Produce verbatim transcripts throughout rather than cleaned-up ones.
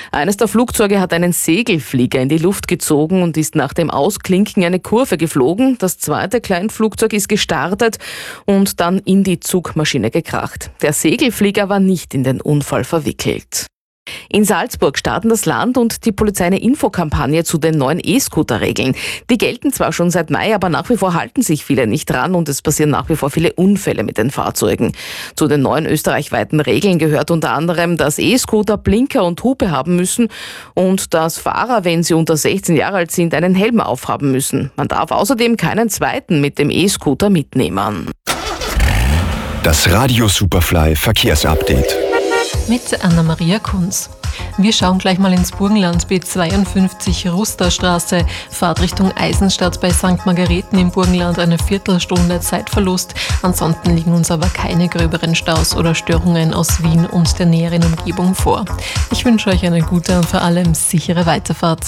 Eines der Flugzeuge hat einen Segelflieger in die Luft gezogen und ist nach dem Ausklinken eine Kurve geflogen. Das zweite Kleinflugzeug ist gestartet und dann in die Zugmaschine gekracht. Der Segelflieger war nicht in den Unfall verwickelt. In Salzburg starten das Land und die Polizei eine Infokampagne zu den neuen E-Scooter-Regeln. Die gelten zwar schon seit Mai, aber nach wie vor halten sich viele nicht dran und es passieren nach wie vor viele Unfälle mit den Fahrzeugen. Zu den neuen österreichweiten Regeln gehört unter anderem, dass E-Scooter Blinker und Hupe haben müssen und dass Fahrer, wenn sie unter sechzehn Jahre alt sind, einen Helm aufhaben müssen. Man darf außerdem keinen zweiten mit dem E-Scooter mitnehmen. Das Radio Superfly Verkehrsupdate. Mit Anna-Maria Kunz. Wir schauen gleich mal ins Burgenland, B zweiundfünfzig Rusterstraße, Fahrtrichtung Eisenstadt bei Sankt Margareten im Burgenland, eine Viertelstunde Zeitverlust. Ansonsten liegen uns aber keine gröberen Staus oder Störungen aus Wien und der näheren Umgebung vor. Ich wünsche euch eine gute und vor allem sichere Weiterfahrt.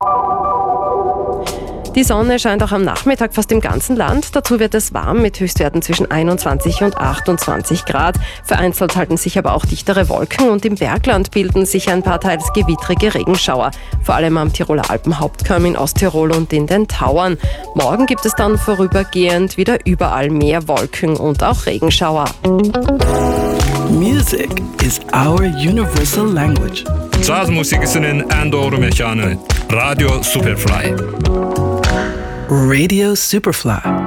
Die Sonne scheint auch am Nachmittag fast im ganzen Land. Dazu wird es warm mit Höchstwerten zwischen einundzwanzig und achtundzwanzig Grad. Vereinzelt halten sich aber auch dichtere Wolken und im Bergland bilden sich ein paar teils gewittrige Regenschauer. Vor allem am Tiroler Alpenhauptkamm in Osttirol und in den Tauern. Morgen gibt es dann vorübergehend wieder überall mehr Wolken und auch Regenschauer. Music is our universal language. Jazzmusikisinin Andor Mechane. Radio Superfly. Radio Superfly.